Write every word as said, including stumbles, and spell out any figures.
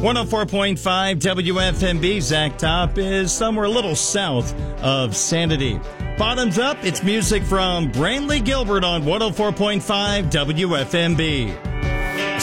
one oh four point five W F M B. Zach Top is somewhere a little south of Sanity. Bottoms up, it's music from Brantley Gilbert on one oh four point five W F M B.